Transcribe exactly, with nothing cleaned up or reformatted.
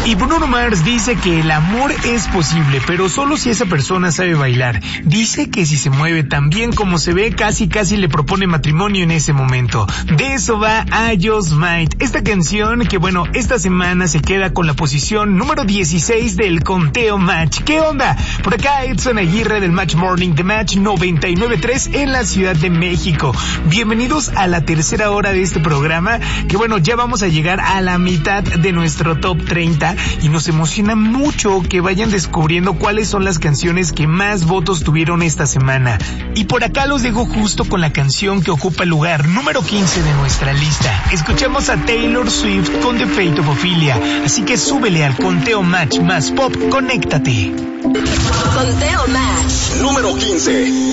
Y Bruno Mars dice que el amor es posible, pero solo si esa persona sabe bailar. Dice que si se mueve tan bien como se ve, casi casi le propone matrimonio en ese momento. De eso va I Just Might, esta canción que bueno, esta semana se queda con la posición número dieciséis del conteo Match. ¿Qué onda? Por acá Edson Aguirre del Match Morning de Match noventa y nueve punto tres en la Ciudad de México. Bienvenidos a la tercera hora de este programa, que bueno, ya vamos a llegar a la mitad de nuestro top treinta y nos emociona mucho que vayan descubriendo cuáles son las canciones que más votos tuvieron esta semana. Y por acá los dejo justo con la canción que ocupa el lugar número quince de nuestra lista. Escuchamos a Taylor Swift con The Fate of Ophelia, así que súbele al conteo Match más pop, conéctate. Conteo Match número quince.